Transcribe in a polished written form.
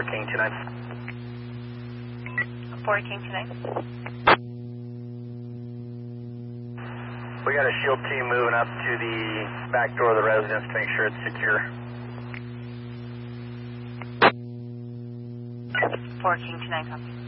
King 29. 4 King 29. We got a shield team moving up to the back door of the residence to make sure it's secure. 4 King 29, copy.